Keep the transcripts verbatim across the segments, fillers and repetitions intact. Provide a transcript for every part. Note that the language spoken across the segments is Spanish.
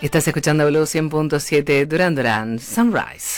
Estás escuchando Blue cien punto siete, Duran Duran, Sunrise.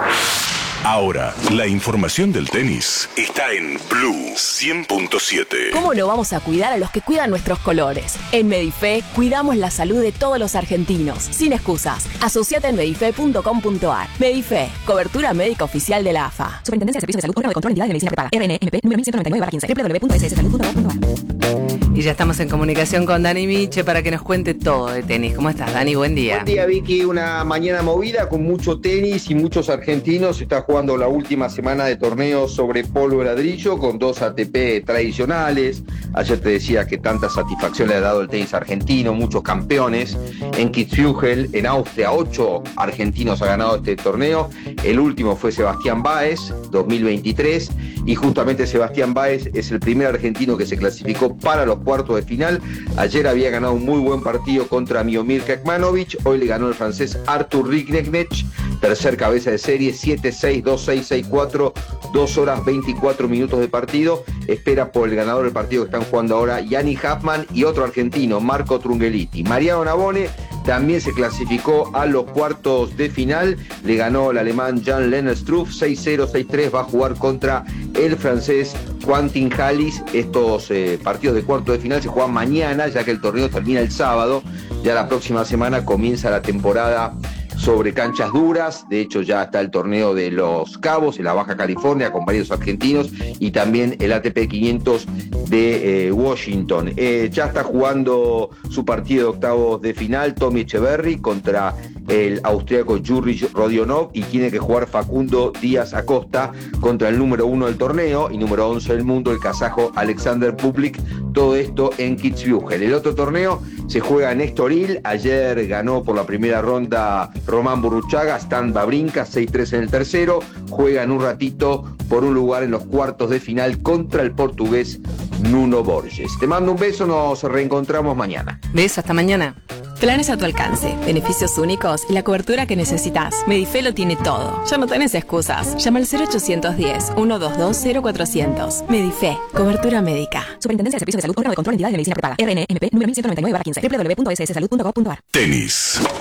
Ahora, la información del tenis está en Blue cien punto siete. ¿Cómo no vamos a cuidar a los que cuidan nuestros colores? En Medife cuidamos la salud de todos los argentinos, sin excusas. Asociate en medife punto com punto ar. Medife, cobertura médica oficial de la A F A. Superintendencia de Servicios de Salud, órgano de control entidad de medicina prepaga. R N M P número mil ciento noventa y nueve barra quince. doble u doble u doble u punto s s salud punto gov punto ar. Y ya estamos en comunicación con Dani Miche para que nos cuente todo de tenis. ¿Cómo estás, Dani? Buen día. Buen día, Vicky. Una mañana movida con mucho tenis y muchos argentinos. Está jugando la última semana de torneos sobre polvo de ladrillo con dos A T P tradicionales. Ayer te decía que tanta satisfacción le ha dado el tenis argentino, muchos campeones. En Kitzbühel, en Austria, ocho argentinos han ganado este torneo. El último fue Sebastián Báez, dos mil veintitrés. Y justamente Sebastián Báez es el primer argentino que se clasificó para los cuartos de final. Ayer había ganado un muy buen partido contra Miomir Kekmanovic. Hoy le ganó el francés Arthur Riknecht, tercer cabeza de serie, siete seis, dos seis, seis cuatro, dos horas veinticuatro minutos de partido. Espera por el ganador del partido que están jugando ahora, Yanni Huffman, y otro argentino, Marco Trungelliti. Mariano Navone también se clasificó a los cuartos de final. Le ganó el alemán Jan-Lennart Struff, seis cero, seis tres. Va a jugar contra el francés Quentin Halys. Estos eh, partidos de cuartos de final se juegan mañana, ya que el torneo termina el sábado. Ya la próxima semana comienza la temporada sobre canchas duras. De hecho, ya está el torneo de Los Cabos en la Baja California con varios argentinos, y también el A T P quinientos de eh, Washington. Eh, ya está jugando su partido de octavos de final Tommy Echeverry contra el austríaco Jurij Rodionov, y tiene que jugar Facundo Díaz Acosta contra el número uno del torneo y número once del mundo, el kazajo Alexander Bublik. Todo esto en Kitzbühel. El otro torneo se juega en Estoril. Ayer ganó por la primera ronda Román Burruchaga, Stan Wawrinka, seis tres en el tercero. Juega en un ratito por un lugar en los cuartos de final contra el portugués Nuno Borges. Te mando un beso, nos reencontramos mañana. Beso, hasta mañana. Planes a tu alcance, beneficios únicos y la cobertura que necesitas. Medife lo tiene todo. Ya no tenés excusas. Llama al cero ochocientos diez, ciento veintidós, cero cuatrocientos. Medife, cobertura médica. Superintendencia de Servicios de Salud, órgano de control entidad de medicina prepaga. R N M P número mil ciento noventa y nueve barra quince. doble u doble u doble u punto s s salud punto gov punto ar. Tenis.